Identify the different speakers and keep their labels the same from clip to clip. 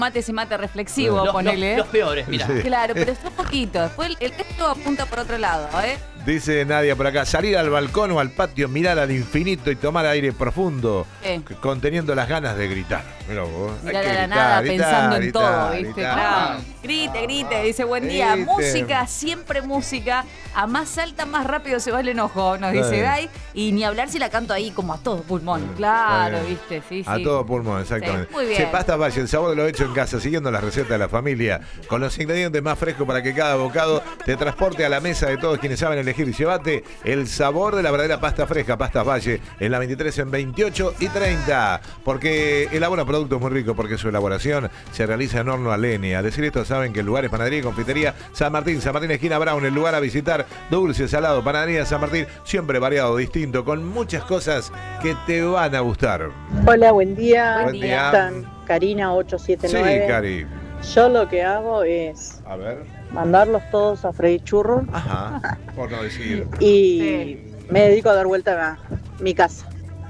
Speaker 1: mate ese mate reflexivo,
Speaker 2: Los
Speaker 1: ponele.
Speaker 2: los peores, mira.
Speaker 3: Sí.
Speaker 1: Claro, pero está poquito. Después el resto apunta por otro lado, ¿eh?
Speaker 3: Dice Nadia por acá, salir al balcón o al patio, mirar al infinito y tomar aire profundo, conteniendo las ganas de gritar. Mirá vos, hay
Speaker 1: Mirar
Speaker 3: que
Speaker 1: a la
Speaker 3: gritar,
Speaker 1: nada
Speaker 3: gritar,
Speaker 1: pensando en
Speaker 3: gritar,
Speaker 1: todo, ¿viste?
Speaker 3: gritar.
Speaker 1: Claro. Grite, grite, dice buen día.
Speaker 3: Grite.
Speaker 1: Música, siempre música. A más alta, más rápido se va el enojo, nos dice
Speaker 3: Bien.
Speaker 1: Dai. Y ni hablar si la canto ahí como a todo pulmón. Claro,
Speaker 3: Bien.
Speaker 1: ¿viste? Sí,
Speaker 3: A
Speaker 1: sí.
Speaker 3: todo pulmón, exactamente.
Speaker 1: Sí, muy bien.
Speaker 3: Che, Pasta Valle, el sabor de lo hecho en casa, siguiendo las recetas de la familia, con los ingredientes más frescos para que cada bocado te transporte a la mesa de todos quienes saben elegir. Llévate el sabor de la verdadera pasta fresca, Pastas Valle, en la 23, en 28 y 30. Porque elabora productos muy ricos, porque su elaboración se realiza en horno a leña. A decir esto, saben que el lugar es Panadería y Confitería San Martín esquina Brown, el lugar a visitar, dulce, salado, Panadería San Martín, siempre variado, distinto, con muchas cosas que te van a gustar.
Speaker 4: Hola, buen día.
Speaker 1: Buen día.
Speaker 4: ¿Cómo están? Karina 879.
Speaker 3: Sí, Cari.
Speaker 4: Yo lo que hago es
Speaker 3: A ver.
Speaker 4: mandarlos todos a freír churros
Speaker 3: Ajá, por no decir.
Speaker 4: y me dedico a dar vuelta a mi casa.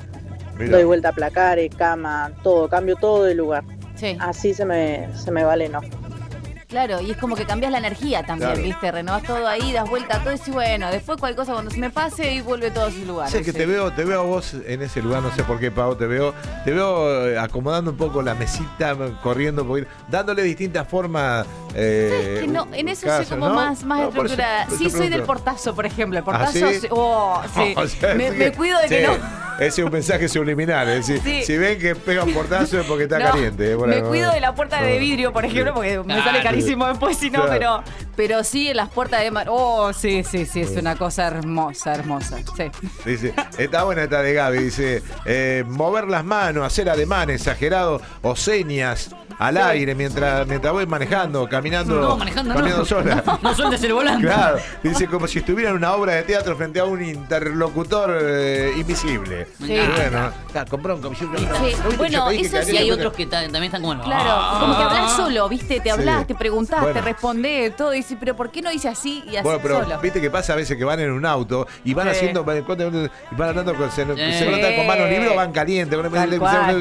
Speaker 3: Mira.
Speaker 4: Doy vuelta a placares, cama, todo, cambio todo de lugar.
Speaker 1: Sí.
Speaker 4: Así se me va el enojo.
Speaker 1: Claro, y es como que cambias la energía también,
Speaker 3: Claro.
Speaker 1: ¿viste? Renovas todo ahí, das vuelta a todo y decís, bueno, después cualquier cosa cuando se me pase y vuelve todo a su lugar.
Speaker 3: Sé que
Speaker 1: ¿sí?
Speaker 3: te veo a vos en ese lugar, no sé por qué, Pau, te veo acomodando un poco la mesita, corriendo, dándole distintas formas.
Speaker 1: ¿Sabes que no? En eso soy como más
Speaker 3: No, por eso-
Speaker 1: estructurada.
Speaker 3: por
Speaker 1: Sí,
Speaker 3: eso
Speaker 1: soy del
Speaker 3: pregunto.
Speaker 1: portazo, por ejemplo. El
Speaker 3: ¿Ah,
Speaker 1: portazo,
Speaker 3: sí?
Speaker 1: sí. Oh, sí.
Speaker 3: O sea,
Speaker 1: me
Speaker 3: sí que-
Speaker 1: cuido de que
Speaker 3: sí,
Speaker 1: no.
Speaker 3: Ese es un mensaje subliminal, es decir,
Speaker 1: Sí.
Speaker 3: si ven que pega un portazo es porque está
Speaker 1: No,
Speaker 3: caliente.
Speaker 1: me cuido de la puerta de vidrio, por ejemplo, porque me
Speaker 2: Claro.
Speaker 1: sale carísimo después, si no,
Speaker 3: Claro.
Speaker 1: pero sí en las puertas de mar. Oh, sí, es una cosa hermosa, hermosa. Sí.
Speaker 3: Dice, está buena esta de Gaby, dice, mover las manos, hacer ademanes exagerados o señas al aire mientras voy manejando, caminando,
Speaker 2: No, manejando
Speaker 3: caminando
Speaker 2: no.
Speaker 3: sola.
Speaker 2: No sueltes el volante.
Speaker 3: Claro, dice como si estuviera en una obra de teatro frente a un interlocutor invisible.
Speaker 1: Sí.
Speaker 3: Y bueno, con bronca.
Speaker 1: Sí, bueno, eso sí,
Speaker 2: Y hay otros que también están como...
Speaker 1: Claro, como que hablas solo, ¿viste? Te hablás,
Speaker 3: Sí.
Speaker 1: te preguntás,
Speaker 3: Bueno.
Speaker 1: te respondés, todo. Y dices, pero ¿por qué no dice así y así
Speaker 3: Bueno, pero
Speaker 1: solo?
Speaker 3: viste que pasa a veces que van en un auto y van
Speaker 1: Sí.
Speaker 3: haciendo, y van hablando se
Speaker 2: Sí.
Speaker 3: notan con manos libres o van calientes.
Speaker 1: Tal
Speaker 3: ¿Por qué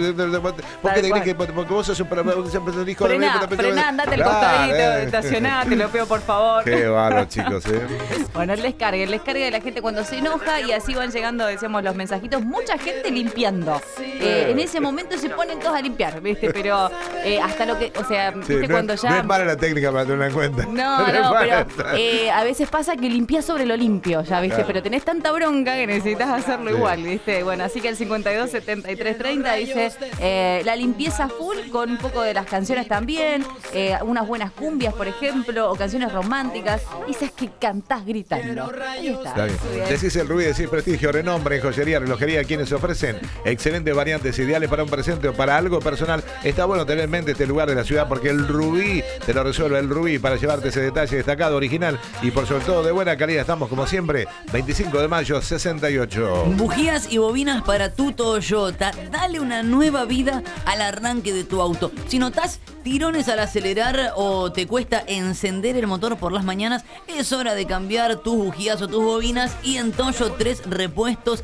Speaker 1: cual.
Speaker 3: te crees que porque vos sos un hijo de
Speaker 1: Frená, andate al
Speaker 3: Claro,
Speaker 1: costadito, estacioná, te lo pido por favor.
Speaker 3: Qué bárbaro, chicos,
Speaker 1: Bueno, el descargue de la gente cuando se enoja y así van llegando, decíamos, los mensajitos. Mucha gente limpiando. En ese momento se ponen todos a limpiar, ¿viste? Pero hasta lo que, o sea,
Speaker 3: Sí,
Speaker 1: ¿viste?
Speaker 3: no,
Speaker 1: Cuando ya...
Speaker 3: no es mala la técnica para tener en cuenta.
Speaker 1: No,
Speaker 3: es
Speaker 1: no,
Speaker 3: mala.
Speaker 1: pero a veces pasa que limpias sobre lo limpio, ya, ¿viste?
Speaker 3: Claro.
Speaker 1: Pero tenés tanta bronca que necesitas hacerlo
Speaker 3: Sí.
Speaker 1: igual, ¿viste? Bueno, así que el 52 73 30 dice la limpieza full con un poco de las canciones también, unas buenas cumbias, por ejemplo, o canciones románticas, esas que cantás gritando. Ahí está.
Speaker 3: Está bien.
Speaker 1: Muy bien.
Speaker 3: Decís el Rubí, decís prestigio, renombre en joyería, relojería, quienes ofrecen excelentes variantes ideales para un presente o para algo personal. Está bueno tener en mente este lugar de la ciudad porque el Rubí te lo resuelve, el Rubí, para llevarte ese detalle destacado, original y por sobre todo de buena calidad. Estamos como siempre, 25 de mayo, 68.
Speaker 2: Bujías y bobinas para tu Toyota. Dale una nueva vida al arranque de tu auto. Si notas tirones al acelerar o te cuesta encender el motor por las mañanas, es hora de cambiar tus bujías o tus bobinas y en Toyo 3 repuestos.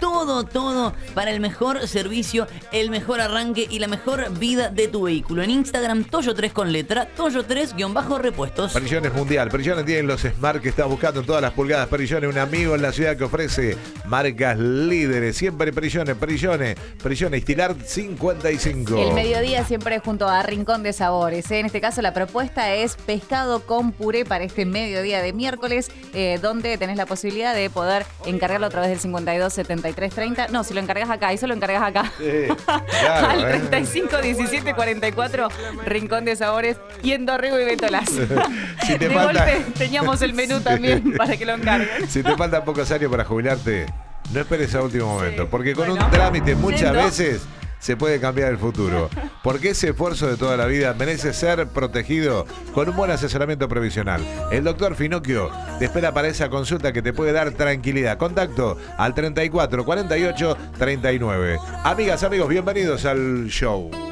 Speaker 2: Todo para el mejor servicio, el mejor arranque y la mejor vida de tu vehículo. En Instagram, Toyo3 con letra, Toyo3-repuestos.
Speaker 3: Perillones Mundial. Perillones tienen los Smart que estás buscando en todas las pulgadas. Perillones, un amigo en la ciudad que ofrece marcas líderes. Siempre Perillones. Estilar 55.
Speaker 1: El mediodía siempre junto a Rincón de Sabores. En este caso la propuesta es pescado con puré para este mediodía de miércoles, donde tenés la posibilidad de poder encargarlo a través del 52 73 30. No, si lo encargas acá, eso lo encargas acá.
Speaker 3: Sí, claro,
Speaker 1: Al 35 17 44 Rincón de Sabores y en Dorrego y Betolás.
Speaker 3: Si te
Speaker 1: De
Speaker 3: falta-
Speaker 1: golpe teníamos el menú
Speaker 3: Sí.
Speaker 1: también para que lo encarguen.
Speaker 3: Si te faltan pocos años para jubilarte, no esperes a último momento, porque con
Speaker 1: Bueno,
Speaker 3: un trámite muchas
Speaker 1: yendo.
Speaker 3: veces se puede cambiar el futuro. Porque ese esfuerzo de toda la vida merece ser protegido con un buen asesoramiento previsional. El doctor Finocchio te espera para esa consulta que te puede dar tranquilidad. Contacto al 34 48 39. Amigas, amigos, bienvenidos al show.